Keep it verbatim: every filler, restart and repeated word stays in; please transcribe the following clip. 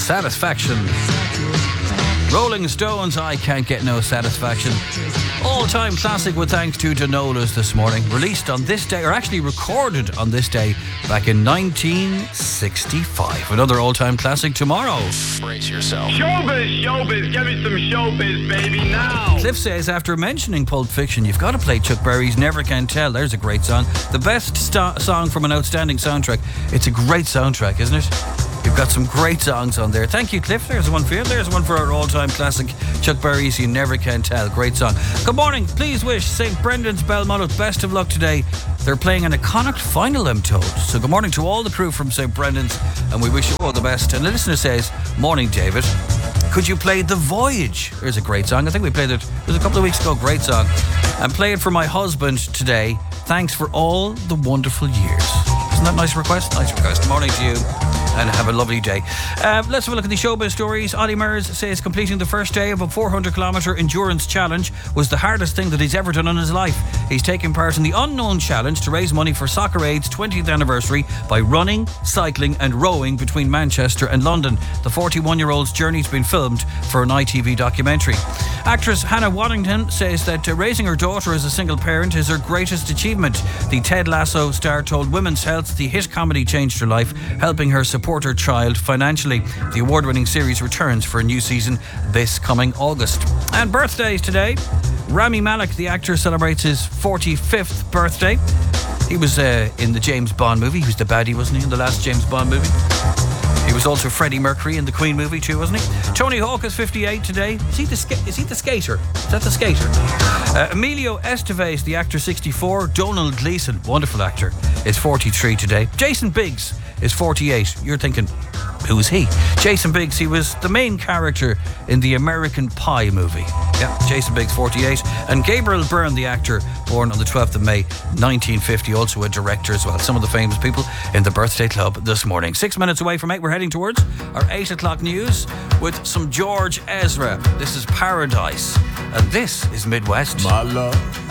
Satisfaction. Rolling Stones, I Can't Get No Satisfaction. All-time classic with thanks to Denolas this morning. Released on this day, or actually recorded on this day, back in nineteen sixty-five. Another all-time classic tomorrow. Brace yourself. Showbiz, showbiz, give me some showbiz, baby, now. Cliff says, after mentioning Pulp Fiction, you've got to play Chuck Berry's Never Can Tell. There's a great song. The best st- song from an outstanding soundtrack. It's a great soundtrack, isn't it? You've got some great songs on there. Thank you, Cliff. There's one for you. There's one for our all-time classic, Chuck Berry's You Never Can Tell. Great song. Good morning. Please wish Saint Brendan's Belmullet best of luck today. They're playing an iconic final, I'm told. So good morning to all the crew from Saint Brendan's, and we wish you all the best. And the listener says, morning, David. Could you play The Voyage? There's a great song. I think we played it, it was a couple of weeks ago. Great song. And play it for my husband today. Thanks for all the wonderful years. Isn't that a nice request? Nice request. Morning to you. And have a lovely day. Uh, let's have a look at the showbiz stories. Ollie Murs says completing the first day of a four hundred kilometre endurance challenge was the hardest thing that he's ever done in his life. He's taking part in the Unknown Challenge to raise money for Soccer Aid's twentieth anniversary by running, cycling and rowing between Manchester and London. The forty-one-year-old's journey's been filmed for an I T V documentary. Actress Hannah Waddington says that uh, raising her daughter as a single parent is her greatest achievement. The Ted Lasso star told Women's Health the hit comedy changed her life, helping her support her child financially. The award-winning series returns for a new season this coming August. And birthdays today. Rami Malek, the actor, celebrates his forty-fifth birthday. He was uh, in the James Bond movie. He was the baddie, wasn't he, in the last James Bond movie? He was also Freddie Mercury in the Queen movie too, wasn't he? Tony Hawk is fifty-eight today. Is he the, ska- is he the skater? Is that the skater? Uh, Emilio Estevez, the actor, sixty-four. Donald Gleason, wonderful actor, is forty-three today. Jason Biggs is forty-eight. You're thinking, who is he? Jason Biggs, he was the main character in the American Pie movie. Yeah, Jason Biggs, forty-eight. And Gabriel Byrne, the actor, born on the twelfth of May, nineteen fifty, also a director as well. Some of the famous people in the birthday club this morning. Six minutes away from eight, we're heading towards our eight o'clock news with some George Ezra. This is Paradise, and this is Midwest. My love.